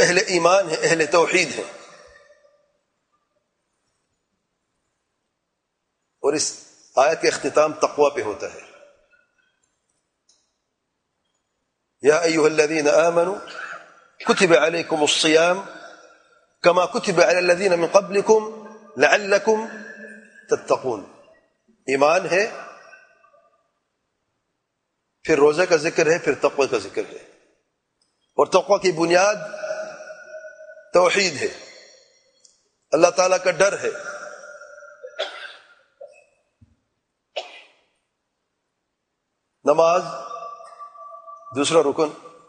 اہل ایمان ہیں، اہل توحید ہیں. اور اس آیت کا اختتام تقوی پہ ہوتا ہے. یا ایھا الذین آمنوا کتب علیکم الصیام کما کتب علی الذین من قبلکم لعلکم تتقون. ایمان ہے، پھر روزہ کا ذکر ہے، پھر تقوی کا ذکر ہے. اور تقوی کی بنیاد توحید ہے، اللہ تعالیٰ کا ڈر ہے. نماز دوسرا رکن،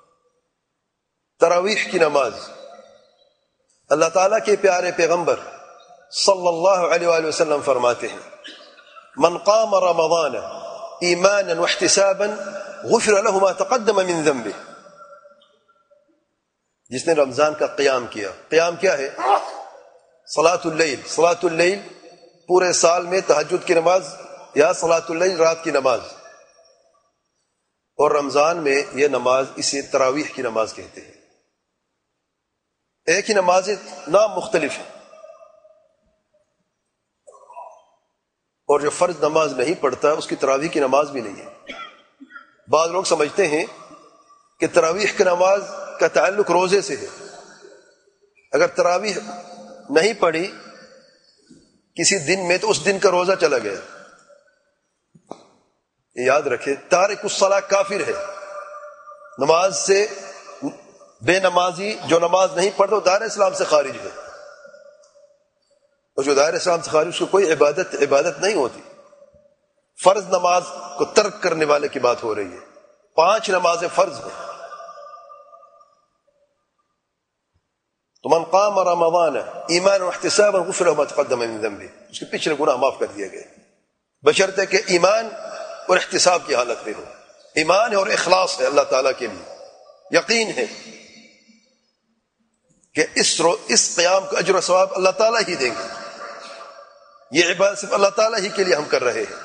تراویح کی نماز. اللہ تعالیٰ کے پیارے پیغمبر صلی اللہ علیہ وآلہ وسلم فرماتے ہیں من قام رمضان ایمانا واحتسابا غفر له ما تقدم من ذنبه. جس نے رمضان کا قیام کیا. قیام کیا ہے؟ صلاۃ اللیل. صلاۃ اللیل پورے سال میں تہجد کی نماز یا صلاۃ اللیل رات کی نماز. اور رمضان میں یہ نماز اسے تراویح کی نماز کہتے ہیں. ایک ہی نماز، نام مختلف ہے. اور جو فرض نماز نہیں پڑھتا اس کی تراویح کی نماز بھی نہیں ہے. بعض لوگ سمجھتے ہیں کہ تراویح کی نماز کا تعلق روزے سے ہے. اگر تراویح نہیں پڑھی کسی دن میں تو اس دن کا روزہ چلا گیا. یاد رکھے تارک الصلاۃ کافر ہے. نماز سے بے نمازی جو نماز نہیں پڑھتا وہ دائرہ اسلام سے خارج ہے. اور جو دائرہ اسلام سے خارج اس کو کوئی عبادت نہیں ہوتی. فرض نماز کو ترک کرنے والے کی بات ہو رہی ہے. 5 نمازیں فرض ہیں. تو من قام رمضان ایمانا واحتسابا غفر له ما تقدم من ذنبه. اس کے پچھلے گناہ معاف کر دیے گئے بشرطے کہ ایمان اور احتساب کی حالت میں ہو. ایمان ہے اور اخلاص ہے اللہ تعالیٰ کے لیے. یقین ہے کہ اس قیام کا اجر و ثواب اللہ تعالیٰ ہی دیں گے. یہ عبادت صرف اللہ تعالیٰ ہی کے لیے ہم کر رہے ہیں.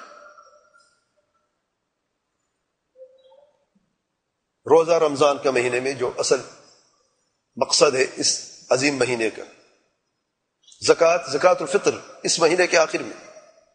روزہ رمضان کا مہینے میں جو اصل مقصد ہے اس عظیم مہینے کا، زکوٰۃ الفطر اس مہینے کے آخر میں.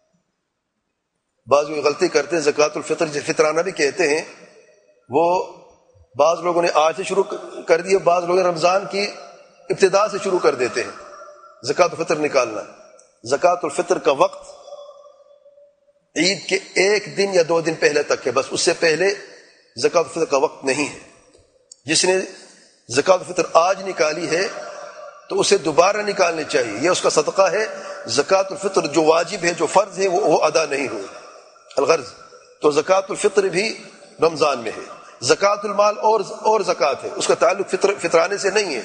بعض لوگ غلطی کرتے ہیں، زکوٰۃ الفطر جسے فطرانہ بھی کہتے ہیں، وہ بعض لوگوں نے آج سے شروع کر دی، بعض لوگ رمضان کی ابتدا سے شروع کر دیتے ہیں زکوٰۃ الفطر نکالنا. زکوٰۃ الفطر کا وقت عید کے 1 دن یا 2 دن پہلے تک ہے، بس اس سے پہلے زکوٰۃ الفطر کا وقت نہیں ہے. جس نے زکوٰۃ الفطر آج نکالی ہے تو اسے دوبارہ نکالنی چاہیے. یہ اس کا صدقہ ہے. زکوٰۃ الفطر جو واجب ہے، جو فرض ہے، وہ ادا نہیں ہوئی. الغرض تو زکوٰۃ الفطر بھی رمضان میں ہے. زکوٰۃ المال اور زکوٰۃ ہے، اس کا تعلق فطرانے سے نہیں ہے.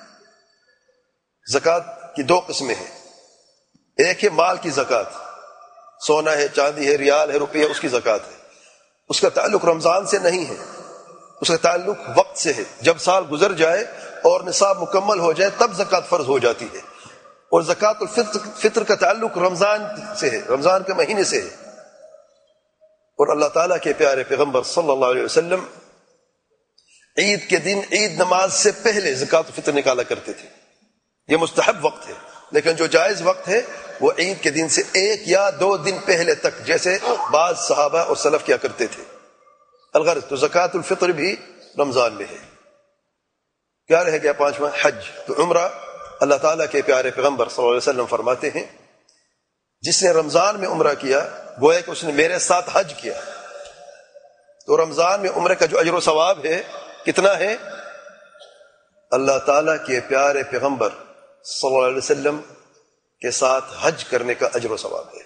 زکوٰۃ کی 2 قسمیں ہیں. ایک ہے مال کی زکوٰۃ، سونا ہے، چاندی ہے، ریال ہے، روپیہ، اس کی زکوٰۃ ہے. اس کا تعلق رمضان سے نہیں ہے، اس کا تعلق وقت سے ہے. جب سال گزر جائے اور نصاب مکمل ہو جائے تب زکوٰۃ فرض ہو جاتی ہے. اور زکوٰۃ الفطر کا تعلق رمضان سے ہے، رمضان کے مہینے سے ہے. اور اللہ تعالیٰ کے پیارے پیغمبر صلی اللہ علیہ وسلم عید کے دن عید نماز سے پہلے زکوٰۃ الفطر نکالا کرتے تھے. یہ مستحب وقت ہے، لیکن جو جائز وقت ہے وہ عید کے دن سے 1 یا 2 دن پہلے تک، جیسے بعض صحابہ اور سلف کیا کرتے تھے. الغرض تو زکوٰۃ الفطر بھی رمضان میں ہے. کیا رہ گیا 5واں؟ حج. تو عمرہ اللہ تعالیٰ کے پیارے پیغمبر صلی اللہ علیہ وسلم فرماتے ہیں جس نے رمضان میں عمرہ کیا گویا کہ اس نے میرے ساتھ حج کیا. تو رمضان میں عمرے کا جو اجر و ثواب ہے کتنا ہے؟ اللہ تعالیٰ کے پیارے پیغمبر صلی اللہ علیہ وسلم کے ساتھ حج کرنے کا اجر و ثواب ہے.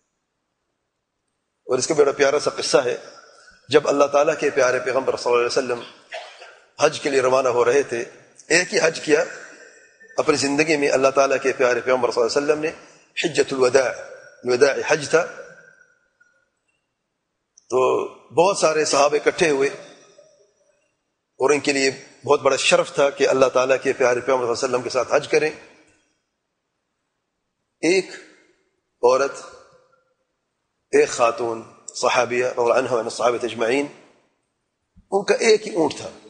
اور اس کا بڑا پیارا سا قصہ ہے. جب اللہ تعالیٰ کے پیارے پیغمبر صلی اللہ علیہ وسلم حج کے لیے روانہ ہو رہے تھے، ایک ہی حج کیا اپنی زندگی میں. اللہ تعالیٰ کے پیارے پیغمبر صلی اللہ علیہ وسلم نے حجۃ الوداع حج تھا. تو بہت سارے صحابہ اکٹھے ہوئے اور ان کے لیے بہت بڑا شرف تھا کہ اللہ تعالیٰ کے پیارے پیغمبر صلی اللہ علیہ وسلم کے ساتھ حج کریں. ایک عورت، ایک خاتون صحابیہ رضی اللہ عنہا وعن الصحابہ اجمعین، ان کا ایک ہی اونٹ تھا.